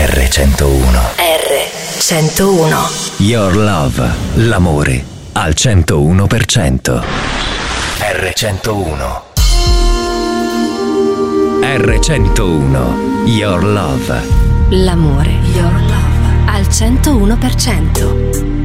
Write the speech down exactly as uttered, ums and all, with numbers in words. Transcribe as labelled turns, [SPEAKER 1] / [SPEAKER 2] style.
[SPEAKER 1] erre centouno.
[SPEAKER 2] erre centouno.
[SPEAKER 1] Your Love, l'amore al centouno per cento. erre centouno. erre centouno. Your Love.
[SPEAKER 2] L'amore. Your Love. Al centouno per cento.